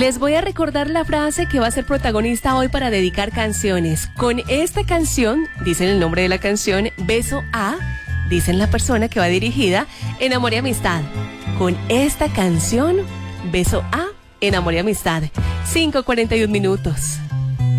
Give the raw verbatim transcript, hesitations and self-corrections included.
Les voy a recordar la frase que va a ser protagonista hoy para dedicar canciones. Con esta canción, dicen el nombre de la canción, beso a, dicen la persona que va dirigida, en amor y amistad. Con esta canción, beso a, en amor y amistad. cinco cuarenta y un minutos.